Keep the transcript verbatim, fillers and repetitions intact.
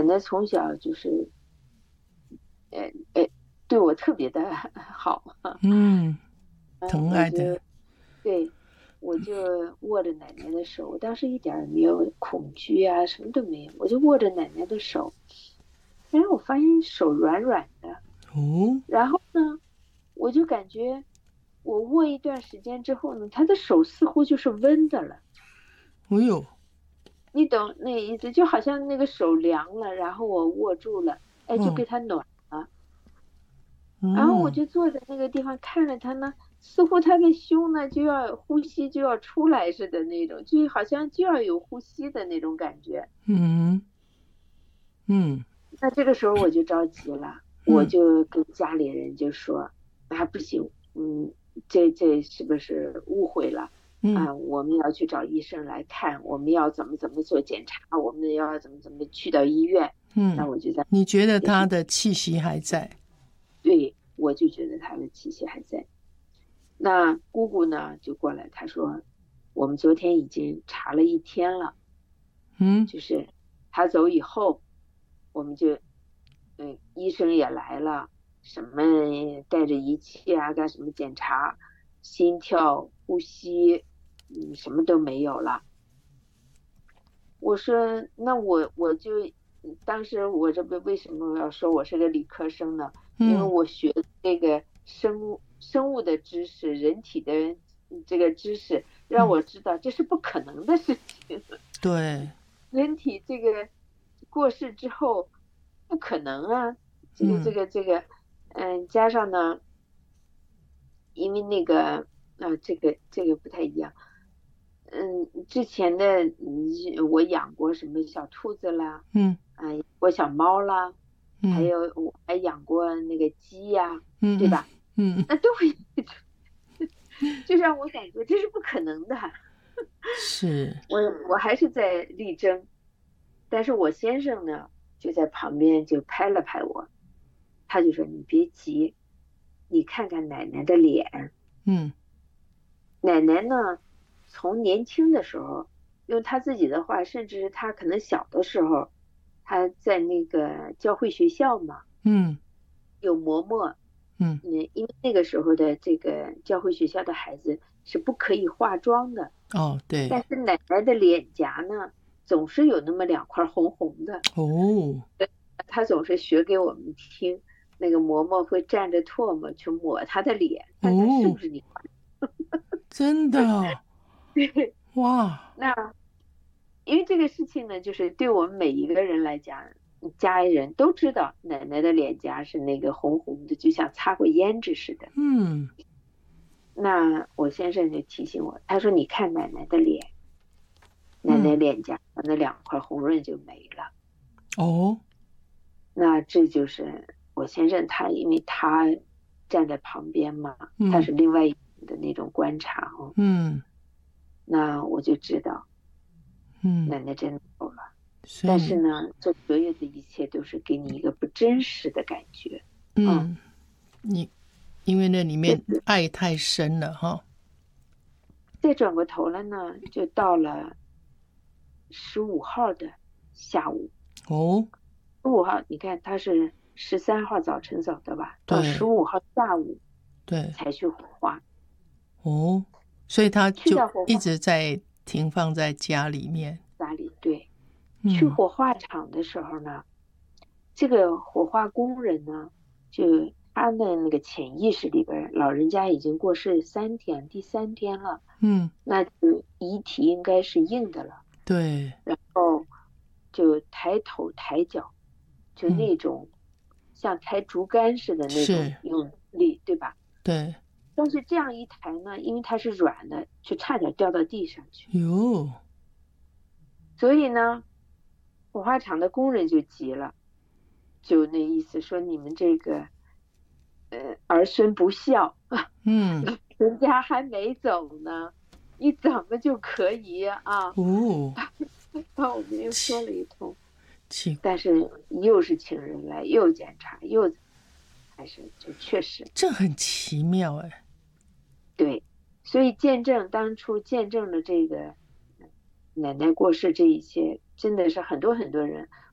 奶从小就是，呃呃，对我特别的好。 嗯， 嗯， 疼爱的。 我就对，我就握着奶奶的手，我当时一点儿也没有恐惧啊，什么都没有，我就握着奶奶的手，然后我发现手软软的， 哦， 然后呢，我就感觉我握一段时间之后呢，她的手似乎就是温的了。 哎呦， 你懂那意思，就好像那个手凉了，然后我握住了，哎，就嗯被它暖了。然后我嗯就坐在那个地方看着他呢，似乎他的胸呢就要呼吸就要出来似的那种，就好像就要有呼吸的那种感觉。 嗯嗯那这个时候我就着急了，我嗯就跟家里人就说：“啊，不行，嗯，这这是不是误会了？ 嗯啊，我们要去找医生来看，我们要怎么怎么做检查，我们要怎么怎么去到医院。”那嗯， 我就在你觉得继续， 他的气息还在？ 对，我就觉得他的气息还在。那姑姑呢就过来，她说我们昨天已经查了一天了， 嗯就是他走以后，我们就嗯，医生也来了，什么带着仪器啊，干什么检查，心跳、呼吸，嗯，什么都没有了。我说那我我就当时我这不为什么要说我是个理科生呢？因为嗯， 我学这个生物生物的知识，人体的这个知识，让我知道这是不可能的事情。 对， 人体这个过世之后不可能啊，这个这嗯个这个，嗯，加上呢，因为那个啊，这个这个不太一样。嗯，之前的嗯我养过什么小兔子啦， 嗯嗯，我小猫啦，还嗯有我还养过那个鸡呀，对嗯吧？ 嗯嗯， 那都会，就让我感觉这是不可能的。 是， 我我还是在力争，但是我先生呢就在旁边就拍了拍我，他就说你别急，你看看奶奶的脸。 嗯奶奶呢，从年轻的时候，用她自己的话，甚至是她可能小的时候，她在那个教会学校嘛， 嗯有嬷嬷。 嗯， 嗯，因为那个时候的这个教会学校的孩子是不可以化妆的， 哦，对， 但是奶奶的脸颊呢，总是有那么两块红红的。 哦， 她总是学给我们听，那个嬷嬷会蘸着唾沫去抹她的脸，看看是不哦， 是你。 真的哦，哇， 那因为这个事情呢，就是对我们每一个人来讲，家人都知道奶奶的脸颊是那个红红的，就像擦过胭脂似的。 嗯那我先生就提醒我，他说：“你看奶奶的脸，奶奶嗯， 脸颊那两块红润就没了。” 哦， 那这就是我先生他，因为他站在旁边嘛，他嗯是另外一种的那种观察哦。 嗯那我就知道嗯， 奶奶真的走了。但是所以你呢，这所有的一切都是给你一个不真实的感觉。嗯， 嗯你因为那里面这爱太深了哈。 再转过头来呢，就到了十五号的下午。 哦， 十五号，你看他是十三号早晨走的吧？到十对五号下午对， 才去火化。 哦，所以他去就一到火化直在停放在家里面。 家里，对，去嗯火化场的时候呢，这个火化工人呢，就他的那个潜意识里边，老人家已经过世三天，第三天了， 嗯， 那就遗体应该是硬的了。 对， 然后就抬头抬脚，就嗯那种像抬竹竿似的那种是， 用力，对吧？ 对， 但是这样一抬呢，因为它是软的，就差点掉到地上去。 哟， 所以呢，火化场的工人就急了，就那意思说你们这个呃儿孙不孝啊， 嗯人家还没走呢，你怎么就可以啊？ 哦， 把我们又说奇了一通。 奇， 但是又是请人来，又检查，又还是就确实这很奇妙哎。 对。所以见证当初见证了这个奶奶过世这一切，真的是很多很多人，